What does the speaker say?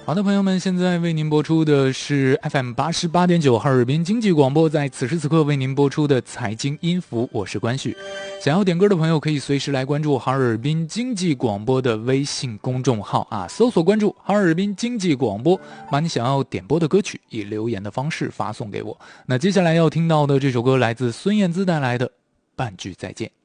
好的，朋友们，现在为您播出的是 FM88.9 哈尔滨经济广播，在此时此刻为您播出的财经音符，我是关旭。想要点歌的朋友可以随时来关注哈尔滨经济广播的微信公众号啊，搜索关注哈尔滨经济广播，把你想要点播的歌曲以留言的方式发送给我。那接下来要听到的这首歌来自孙燕姿带来的《半句再见》。